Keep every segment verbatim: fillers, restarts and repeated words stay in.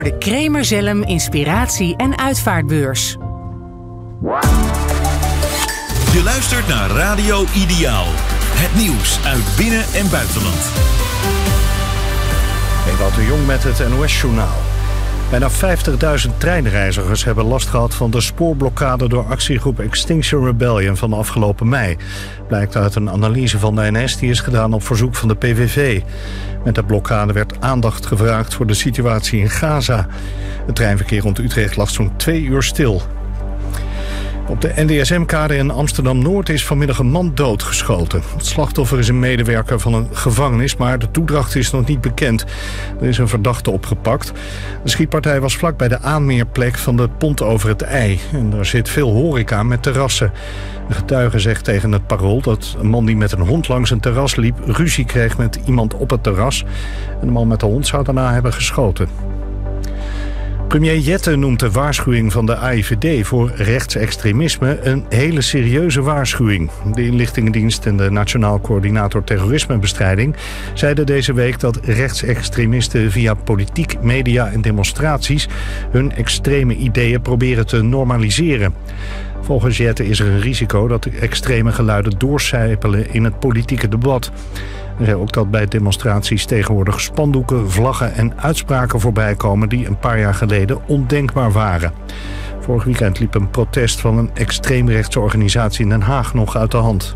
De Kremer-Zellem Inspiratie- en Uitvaartbeurs. Je luistert naar Radio Ideaal. Het nieuws uit binnen- en buitenland. Ewout de Jong met het N O S-journaal. Bijna vijftigduizend treinreizigers hebben last gehad van de spoorblokkade door actiegroep Extinction Rebellion van afgelopen mei. Blijkt uit een analyse van de N S die is gedaan op verzoek van de P V V. Met de blokkade werd aandacht gevraagd voor de situatie in Gaza. Het treinverkeer rond Utrecht lag zo'n twee uur stil. Op de N D S M-kade in Amsterdam-Noord is vanmiddag een man doodgeschoten. Het slachtoffer is een medewerker van een gevangenis, maar de toedracht is nog niet bekend. Er is een verdachte opgepakt. De schietpartij was vlak bij de aanmeerplek van de pont over het IJ. En er zit veel horeca met terrassen. Een getuige zegt tegen het Parool dat een man die met een hond langs een terras liep ruzie kreeg met iemand op het terras. En de man met de hond zou daarna hebben geschoten. Premier Jette noemt de waarschuwing van de A I V D voor rechtsextremisme een hele serieuze waarschuwing. De inlichtingendienst en de Nationaal Coördinator Terrorismebestrijding zeiden deze week dat rechtsextremisten via politiek, media en demonstraties hun extreme ideeën proberen te normaliseren. Volgens Jette is er een risico dat de extreme geluiden doorcijpelen in het politieke debat. Hij zei ook dat bij demonstraties tegenwoordig spandoeken, vlaggen en uitspraken voorbij komen die een paar jaar geleden ondenkbaar waren. Vorig weekend liep een protest van een extreemrechtse organisatie in Den Haag nog uit de hand.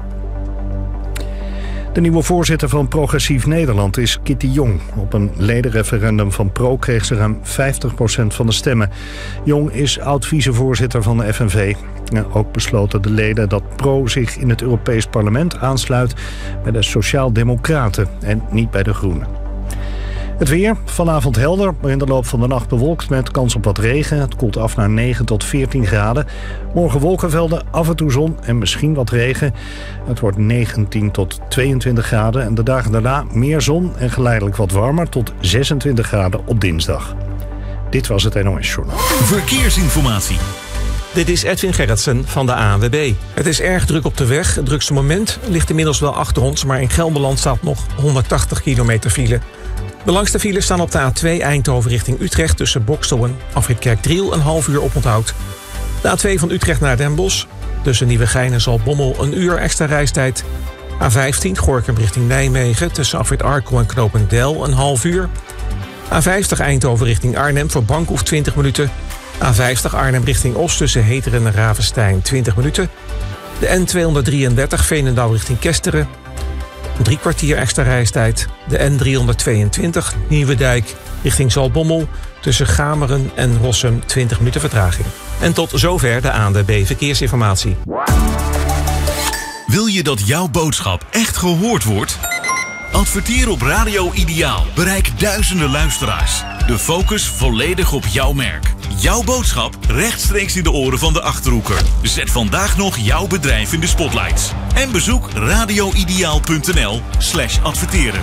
De nieuwe voorzitter van Progressief Nederland is Kitty Jong. Op een ledenreferendum van Pro kreeg ze ruim vijftig procent van de stemmen. Jong is oud-vicevoorzitter van de F N V. En ook besloten de leden dat Pro zich in het Europees Parlement aansluit bij de Sociaal-Democraten en niet bij de Groenen. Het weer, vanavond helder, maar in de loop van de nacht bewolkt met kans op wat regen. Het koelt af naar negen tot veertien graden. Morgen wolkenvelden, af en toe zon en misschien wat regen. Het wordt negentien tot tweeëntwintig graden en de dagen daarna meer zon en geleidelijk wat warmer tot zesentwintig graden op dinsdag. Dit was het N O S-journaal. Verkeersinformatie. Dit is Edwin Gerritsen van de A N W B. Het is erg druk op de weg. Het drukste moment ligt inmiddels wel achter ons, maar in Gelderland staat nog honderdtachtig kilometer file. De langste files staan op de A twee Eindhoven richting Utrecht tussen Bokstel en Afrit Kerkdriel een half uur oponthoud. De A twee van Utrecht naar Den Bosch tussen Nieuwegein en Zaltbommel een uur extra reistijd. A vijftien Gorinchem richting Nijmegen tussen Afrit Arkel en Knopendel een half uur. A vijftig Eindhoven richting Arnhem voor Bankhoef twintig minuten. A vijftig Arnhem richting Os tussen Heteren en Ravenstein twintig minuten. De N tweehonderddrieëndertig Veenendaal richting Kesteren. Drie kwartier extra reistijd. De N driehonderdtweeëntwintig Nieuwedijk richting Zaltbommel tussen Gameren en Rossum twintig minuten vertraging. En tot zover de A N W B Verkeersinformatie. Wil je dat jouw boodschap echt gehoord wordt? Adverteer op Radio Ideaal. Bereik duizenden luisteraars. De focus volledig op jouw merk. Jouw boodschap rechtstreeks in de oren van de Achterhoeker. Zet vandaag nog jouw bedrijf in de spotlights. En bezoek radioideaal.nl slash adverteren.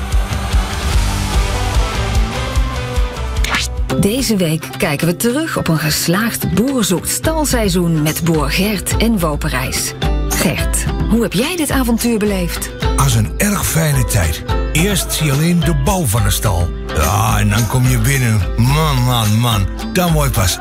Deze week kijken we terug op een geslaagd Boer zoekt stalseizoen met boer Gert en Woperijs. Gert, hoe heb jij dit avontuur beleefd? Als een erg fijne tijd. Eerst zie je alleen de bouw van de stal. Ja, en dan kom je binnen. Man, man, man. Dan word je pas